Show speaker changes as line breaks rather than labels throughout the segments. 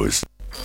Shows.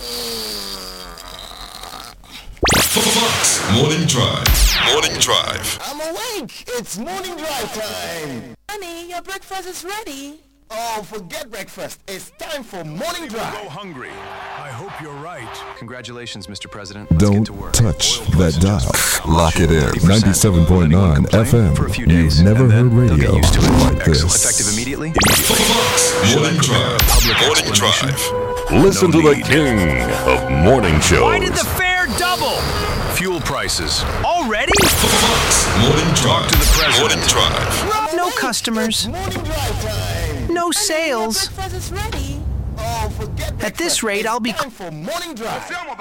Fox Morning Drive. Morning Drive.
I'm awake. It's morning drive time.
Honey, your breakfast is ready.
Oh, forget breakfast. It's time for morning drive.
Go hungry. I hope you're right.
Congratulations, Mr. President.
Don't touch that dial. Lock it in. 97.9 FM. You've never heard radio like this.
Effective immediately?
Fox Morning Drive. Morning Drive. Listen to the king of morning shows.
Why did the fare double? Fuel prices. Already?
Fox Morning Drive.
Talk to the president.
Morning Drive.
No customers.
Morning drive time.
No
Honey,
sales.
Your breakfast is ready. Oh, forget breakfast.
At this rate, I'll be...
It's time for morning drive.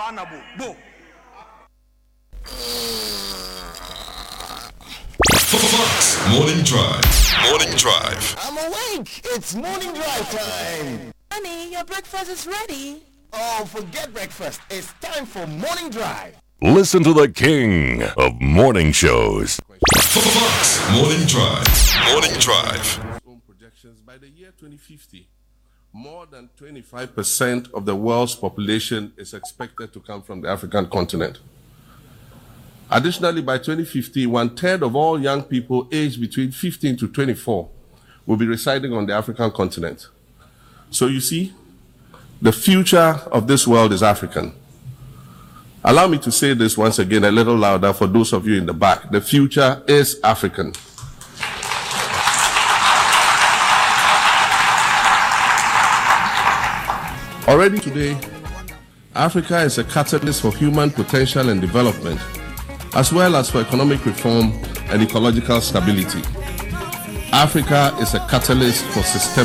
Fox Morning Drive. Morning Drive.
I'm awake. It's morning drive time.
Honey, your breakfast is ready.
Oh, forget breakfast. It's time for morning drive.
Listen to the king of morning shows. Fox Morning Drive. Morning Drive.
Own projections, by the year 2050, more than 25% of the world's population is expected to come from the African continent. Additionally, by 2050, 1/3 of all young people aged between 15 to 24 will be residing on the African continent. So you see, the future of this world is African. Allow me to say this once again a little louder for those of you in the back. The future is African. Already today, Africa is a catalyst for human potential and development, as well as for economic reform and ecological stability. Africa is a catalyst for systemic